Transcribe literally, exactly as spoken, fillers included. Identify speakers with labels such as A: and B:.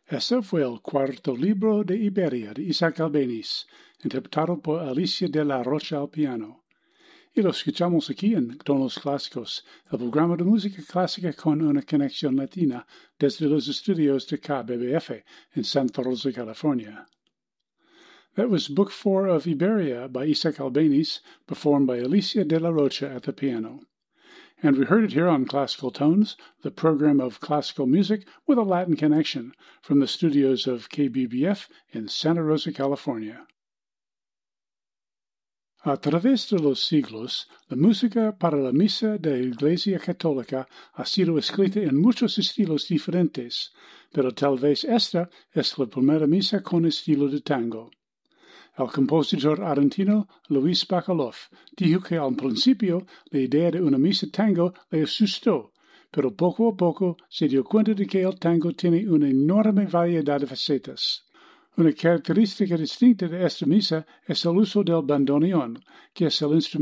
A: Este fue el cuarto libro de Iberia de Isaac Albéniz, interpretado por Alicia de la Rocha al piano. Y lo escuchamos aquí en Tonos Clásicos, el programa de música clásica con una conexión latina desde los estudios de K B B F in Santa Rosa, California. That was Book Four of Iberia by Isaac Albéniz, performed by Alicia de la Rocha at the piano. And we heard it here on Classical Tones, the program of classical music with a Latin connection, from the studios of K B B F in Santa Rosa, California. A través de los siglos, la música para la misa de la Iglesia Católica ha sido escrita en muchos estilos diferentes, pero tal vez esta es la primera misa con estilo de tango. El compositor argentino Luis Bacalov dijo que al principio la idea de una misa tango le asustó, pero poco a poco se dio cuenta de que el tango tiene una enorme variedad de facetas. Una característica distinta de esta misa es el uso del bandoneón, que es el instrumento